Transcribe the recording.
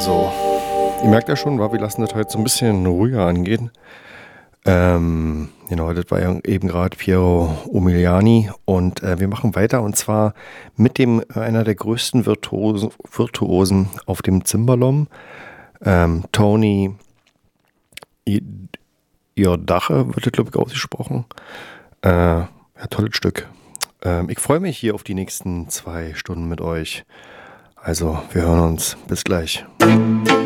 Also, ihr merkt ja schon, wir lassen das heute so ein bisschen ruhiger angehen. Genau, das war ja eben gerade Piero Umiliani und wir machen weiter und zwar mit dem einer der größten Virtuosen auf dem Cimbalom, Tony I- Iordache wird das, glaube ich, ausgesprochen. Ja, tolles Stück. Ich freue mich hier auf die nächsten 2 Stunden mit euch. Also, wir hören uns. Bis gleich.